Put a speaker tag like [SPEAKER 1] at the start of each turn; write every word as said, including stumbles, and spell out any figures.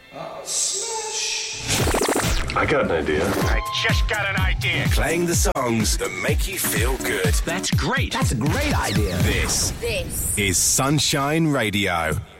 [SPEAKER 1] Uh, smash.
[SPEAKER 2] I got an idea.
[SPEAKER 3] I just got an idea.
[SPEAKER 4] Playing the songs that make you feel good.
[SPEAKER 3] That's great.
[SPEAKER 5] That's a great idea.
[SPEAKER 4] This,
[SPEAKER 6] This
[SPEAKER 4] is Sunshine Radio.